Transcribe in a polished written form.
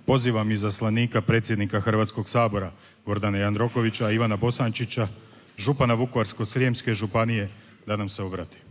pozivam izaslanika predsjednika Hrvatskog sabora Gordana Jandrokovića, Ivana Bosančića, župana Vukovarsko-srijemske županije da nam se obrati.